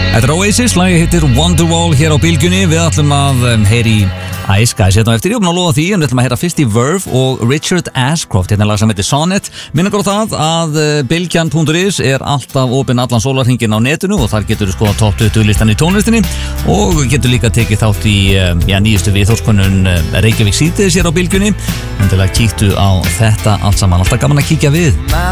Þetta er Oasis, lagið heitir Wonderwall hér á Bylgjunni. Við ætlum að heyri Ice Guys hérna eftir. Ég er búin að lofa því, en við ætlum að heyra fyrst í Verve og Richard Ashcroft. Hérna er lag sem heitir Sonnet. Minna ykkur á það að Bylgjan.is er alltaf opinn allan sólarhringinn á netinu og þar getur þú skoða topp 20 listan í tónlistinni og getur líka tekið þátt í nýjustu viðhorfskönnun Reykjavík síðdegis hér á Bylgjunni. En til að kíktu á þetta allt saman, alltaf gaman að kíkja við.